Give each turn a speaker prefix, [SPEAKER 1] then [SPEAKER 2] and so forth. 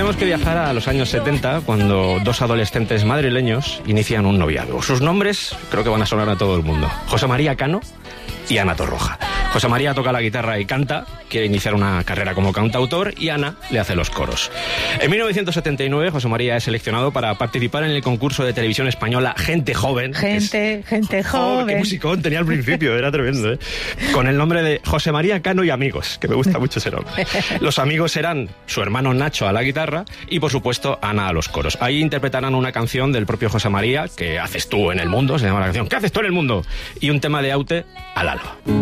[SPEAKER 1] tenemos que viajar a los años 70, cuando dos adolescentes madrileños inician un noviazgo. Sus nombres creo que van a sonar a todo el mundo: José María Cano y Ana Torroja. José María toca la guitarra y canta, quiere iniciar una carrera como cantautor, y Ana le hace los coros. En 1979, José María es seleccionado para participar en el concurso de televisión española Gente Joven.
[SPEAKER 2] Gente joven.
[SPEAKER 1] Qué musicón tenía al principio, era tremendo, ¿eh? Con el nombre de José María Cano y Amigos, que me gusta mucho ese nombre. Los amigos serán su hermano Nacho a la guitarra y, por supuesto, Ana a los coros. Ahí interpretarán una canción del propio José María, ¿Qué haces tú en el mundo?, se llama la canción, ¿Qué haces tú en el mundo?, y un tema de Aute, Al alba.